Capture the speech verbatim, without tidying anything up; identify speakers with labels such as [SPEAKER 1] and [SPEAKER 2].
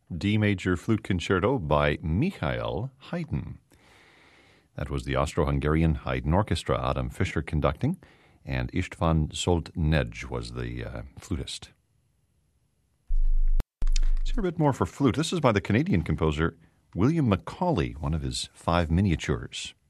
[SPEAKER 1] D Major Flute Concerto by Michael Haydn. That was the Austro-Hungarian Haydn Orchestra, Adam Fischer conducting, and István Zsolt-Nagy was the uh, flutist. Let's hear a bit more for flute. This is by the Canadian composer William Macaulay, one of his five miniatures.